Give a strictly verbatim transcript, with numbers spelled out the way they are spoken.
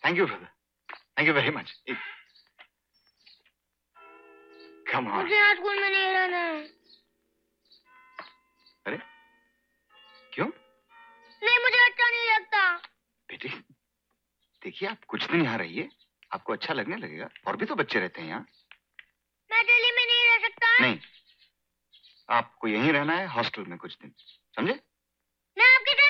Thank you brother, thank you very much. Come on. मुझे आज school में नहीं रहना है। अरे क्यों? नहीं, मुझे अच्छा नहीं लगता। बेटी देखिए, आप कुछ दिन यहाँ रहिए, आपको अच्छा लगने लगेगा। और भी तो बच्चे रहते हैं यहाँ। मैं दिल्ली में नहीं रह सकता। नहीं, आपको यहीं रहना है, हॉस्टल में कुछ दिन, समझे? मैं आपकी